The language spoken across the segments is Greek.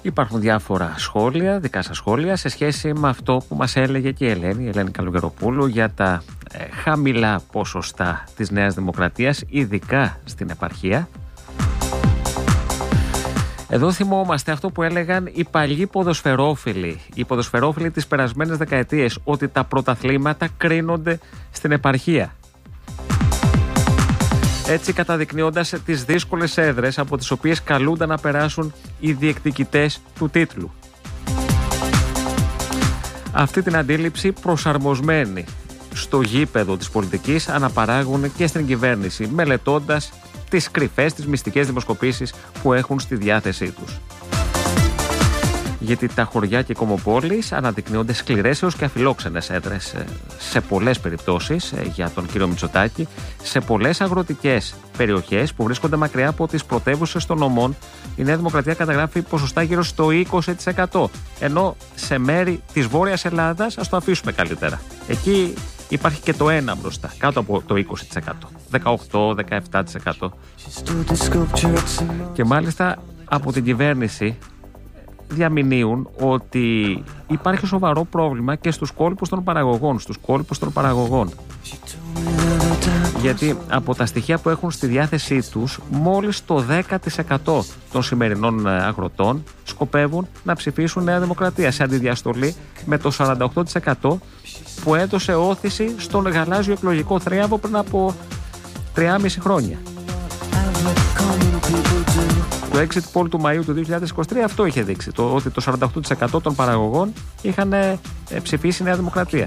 Υπάρχουν διάφορα σχόλια, δικά σας σχόλια, σε σχέση με αυτό που μας έλεγε και η Ελένη Καλογεροπούλου για τα χαμηλά ποσοστά της Νέας Δημοκρατίας, ειδικά στην επαρχία. Εδώ θυμόμαστε αυτό που έλεγαν οι παλιοί ποδοσφαιρόφιλοι, οι ποδοσφαιρόφιλοι τις περασμένες δεκαετίες, ότι τα πρωταθλήματα κρίνονται στην επαρχία. Έτσι καταδεικνύοντας τις δύσκολες έδρες από τις οποίες καλούνται να περάσουν οι διεκδικητές του τίτλου. Αυτή την αντίληψη προσαρμοσμένη στο γήπεδο της πολιτικής αναπαράγουν και στην κυβέρνηση, μελετώντας τις κρυφές, τις μυστικές δημοσκοπήσεις που έχουν στη διάθεσή τους. Γιατί τα χωριά και οι κομμοπόλεις αναδεικνύονται σκληρές έως και αφιλόξενες έδρες σε πολλές περιπτώσεις για τον κύριο Μητσοτάκη, σε πολλές αγροτικές περιοχές που βρίσκονται μακριά από τις πρωτεύουσες των νομών. Η Νέα Δημοκρατία καταγράφει ποσοστά γύρω στο 20%. Ενώ σε μέρη της Βόρειας Ελλάδας, ας το αφήσουμε καλύτερα, εκεί υπάρχει και το 1 μπροστά, κάτω από το 20%, 18-17%. Και μάλιστα από την κυβέρνηση διαμηνύουν ότι υπάρχει σοβαρό πρόβλημα και στους κόλπους των παραγωγών. Γιατί από τα στοιχεία που έχουν στη διάθεσή τους, μόλις το 10% των σημερινών αγροτών σκοπεύουν να ψηφίσουν Νέα Δημοκρατία, σε αντιδιαστολή με το 48% που έδωσε όθηση στον γαλάζιο εκλογικό θρίαμβο πριν από 3,5 χρόνια. Το exit poll του Μαΐου του 2023 αυτό είχε δείξει, ότι το 48% των παραγωγών είχαν ψηφίσει Νέα Δημοκρατία.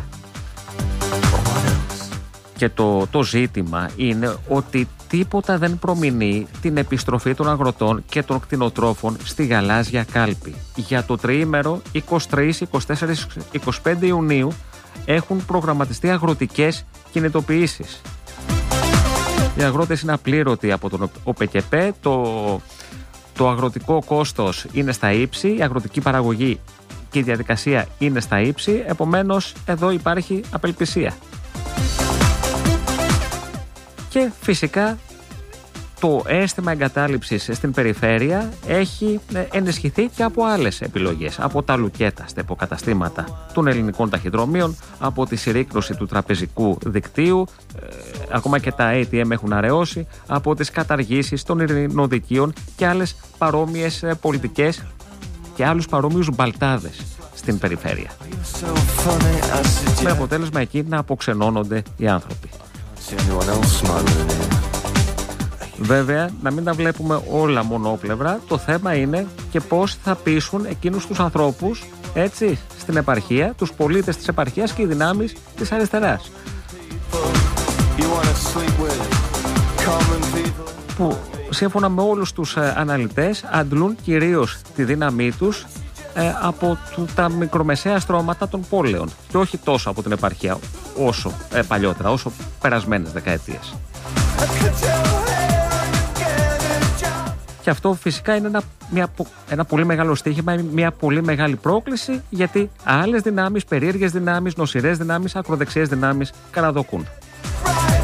Και το ζήτημα είναι ότι τίποτα δεν προμηνεί την επιστροφή των αγροτών και των κτηνοτρόφων στη γαλάζια κάλπη. Για το τριήμερο 23, 24, 25 Ιουνίου έχουν προγραμματιστεί αγροτικές κινητοποιήσεις. Οι αγρότες είναι απλήρωτοι από τον ΟΠΕΚΕΠΕ, το αγροτικό κόστος είναι στα ύψη, η αγροτική παραγωγή και η διαδικασία είναι στα ύψη, επομένως εδώ υπάρχει απελπισία. Και φυσικά το αίσθημα εγκατάλειψης στην περιφέρεια έχει ενισχυθεί και από άλλες επιλογές, από τα λουκέτα στα υποκαταστήματα των ελληνικών ταχυδρομείων, από τη συρρίκνωση του τραπεζικού δικτύου, ακόμα και τα ATM έχουν αραιώσει, από τις καταργήσεις των ειρηνοδικείων και άλλες παρόμοιες πολιτικές και άλλους παρόμοιους μπαλτάδες στην περιφέρεια. Με αποτέλεσμα εκεί να αποξενώνονται οι άνθρωποι. Βέβαια, να μην τα βλέπουμε όλα μονόπλευρα, το θέμα είναι και πώς θα πείσουν εκείνους τους ανθρώπους, έτσι, στην επαρχία, τους πολίτες της επαρχίας και οι δυνάμεις της αριστεράς. Που σύμφωνα με όλους τους αναλυτές αντλούν κυρίως τη δύναμή τους από τα μικρομεσαία στρώματα των πόλεων και όχι τόσο από την επαρχία όσο παλιότερα, όσο περασμένες δεκαετίες. Και αυτό φυσικά είναι ένα πολύ μεγάλο στοίχημα, μια πολύ μεγάλη πρόκληση, γιατί άλλες δυνάμεις, περίεργες δυνάμεις, νοσηρές δυνάμεις, ακροδεξιές δυνάμεις καραδοκούν.